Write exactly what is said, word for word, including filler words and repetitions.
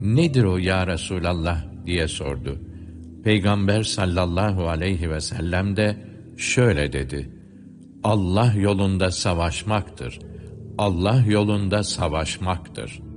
"Nedir o ya Resulallah?" diye sordu. Peygamber sallallahu aleyhi ve sellem de şöyle dedi: Allah yolunda savaşmaktır. Allah yolunda savaşmaktır.